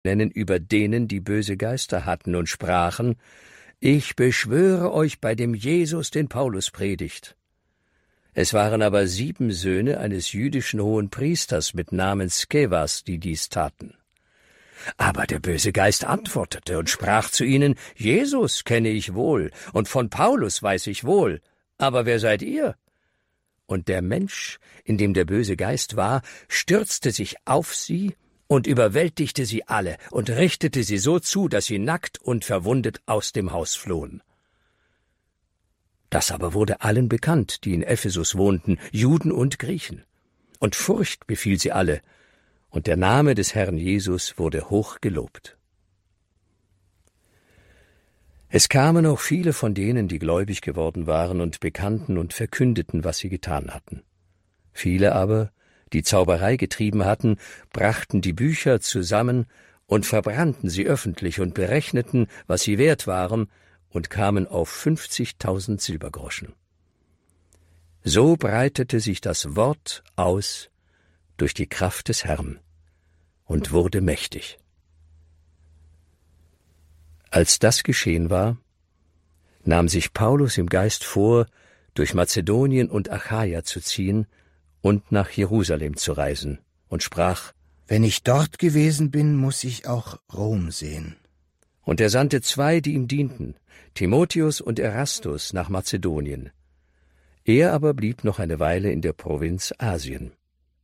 nennen über denen, die böse Geister hatten, und sprachen: Ich beschwöre euch bei dem Jesus, den Paulus predigt. Es waren aber 7 Söhne eines jüdischen Hohenpriesters mit Namen Skevas, die dies taten. Aber der böse Geist antwortete und sprach zu ihnen: Jesus kenne ich wohl, und von Paulus weiß ich wohl, aber wer seid ihr? Und der Mensch, in dem der böse Geist war, stürzte sich auf sie und überwältigte sie alle und richtete sie so zu, dass sie nackt und verwundet aus dem Haus flohen. Das aber wurde allen bekannt, die in Ephesus wohnten, Juden und Griechen. Und Furcht befiel sie alle, und der Name des Herrn Jesus wurde hoch gelobt. Es kamen auch viele von denen, die gläubig geworden waren, und bekannten und verkündeten, was sie getan hatten. Viele aber, die Zauberei getrieben hatten, brachten die Bücher zusammen und verbrannten sie öffentlich und berechneten, was sie wert waren, und kamen auf 50.000 Silbergroschen. So breitete sich das Wort aus durch die Kraft des Herrn und wurde mächtig. Als das geschehen war, nahm sich Paulus im Geist vor, durch Mazedonien und Achaia zu ziehen und nach Jerusalem zu reisen, und sprach: Wenn ich dort gewesen bin, muss ich auch Rom sehen. Und er sandte 2, die ihm dienten, Timotheus und Erastus, nach Mazedonien. Er aber blieb noch eine Weile in der Provinz Asien.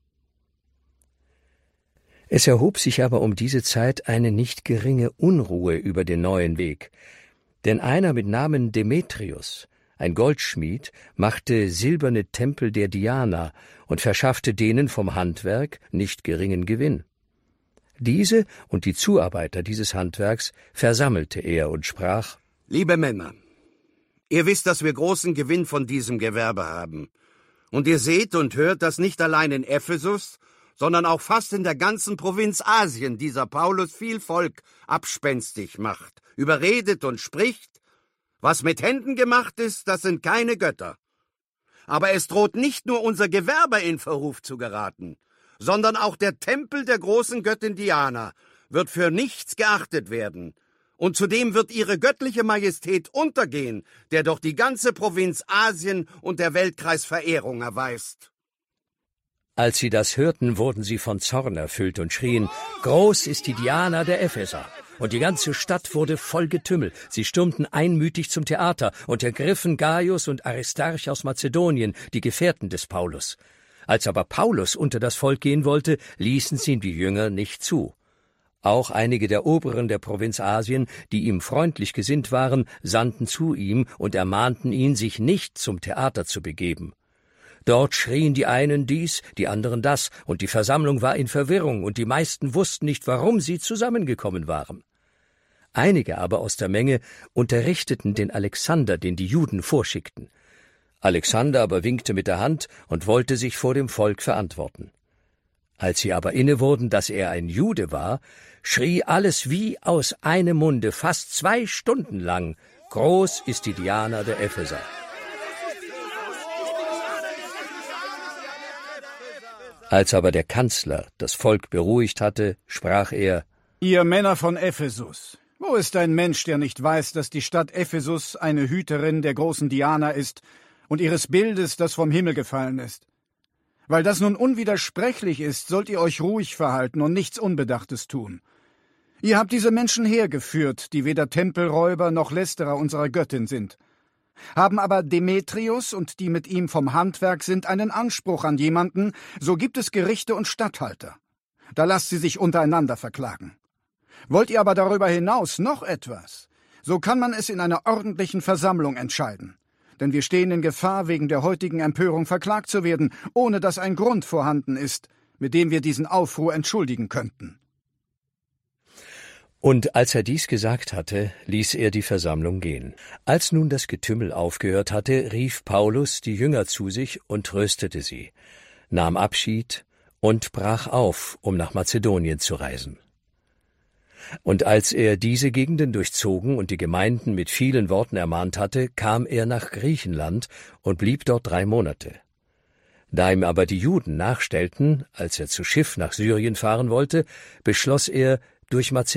Es erhob sich aber um diese Zeit eine nicht geringe Unruhe über den neuen Weg, denn einer mit Namen Demetrius, ein Goldschmied, machte silberne Tempel der Diana und verschaffte denen vom Handwerk nicht geringen Gewinn. Diese und die Zuarbeiter dieses Handwerks versammelte er und sprach: Liebe Männer, ihr wisst, dass wir großen Gewinn von diesem Gewerbe haben. Und ihr seht und hört, dass nicht allein in Ephesus, sondern auch fast in der ganzen Provinz Asien dieser Paulus viel Volk abspenstig macht, überredet und spricht: Was mit Händen gemacht ist, das sind keine Götter. Aber es droht nicht nur unser Gewerbe in Verruf zu geraten, sondern auch der Tempel der großen Göttin Diana wird für nichts geachtet werden. Und zudem wird ihre göttliche Majestät untergehen, der doch die ganze Provinz Asien und der Weltkreis Verehrung erweist. Als sie das hörten, wurden sie von Zorn erfüllt und schrien: Groß ist die Diana der Epheser! Und die ganze Stadt wurde voll Getümmel. Sie stürmten einmütig zum Theater und ergriffen Gaius und Aristarch aus Mazedonien, die Gefährten des Paulus. Als aber Paulus unter das Volk gehen wollte, ließen sie ihm die Jünger nicht zu. Auch einige der Oberen der Provinz Asien, die ihm freundlich gesinnt waren, sandten zu ihm und ermahnten ihn, sich nicht zum Theater zu begeben. Dort schrien die einen dies, die anderen das, und die Versammlung war in Verwirrung, und die meisten wussten nicht, warum sie zusammengekommen waren. Einige aber aus der Menge unterrichteten den Alexander, den die Juden vorschickten. Alexander aber winkte mit der Hand und wollte sich vor dem Volk verantworten. Als sie aber inne wurden, dass er ein Jude war, schrie alles wie aus einem Munde fast 2 Stunden lang: Groß ist die Diana der Epheser! Als aber der Kanzler das Volk beruhigt hatte, sprach er: Ihr Männer von Ephesus, wo ist ein Mensch, der nicht weiß, dass die Stadt Ephesus eine Hüterin der großen Diana ist und ihres Bildes, das vom Himmel gefallen ist? Weil das nun unwidersprechlich ist, sollt ihr euch ruhig verhalten und nichts Unbedachtes tun. Ihr habt diese Menschen hergeführt, die weder Tempelräuber noch Lästerer unserer Göttin sind. Haben aber Demetrius und die mit ihm vom Handwerk sind einen Anspruch an jemanden, so gibt es Gerichte und Statthalter. Da lasst sie sich untereinander verklagen. Wollt ihr aber darüber hinaus noch etwas, so kann man es in einer ordentlichen Versammlung entscheiden. Denn wir stehen in Gefahr, wegen der heutigen Empörung verklagt zu werden, ohne dass ein Grund vorhanden ist, mit dem wir diesen Aufruhr entschuldigen könnten. Und als er dies gesagt hatte, ließ er die Versammlung gehen. Als nun das Getümmel aufgehört hatte, rief Paulus die Jünger zu sich und tröstete sie, nahm Abschied und brach auf, um nach Mazedonien zu reisen. Und als er diese Gegenden durchzogen und die Gemeinden mit vielen Worten ermahnt hatte, kam er nach Griechenland und blieb dort 3 Monate. Da ihm aber die Juden nachstellten, als er zu Schiff nach Syrien fahren wollte, beschloss er, Durch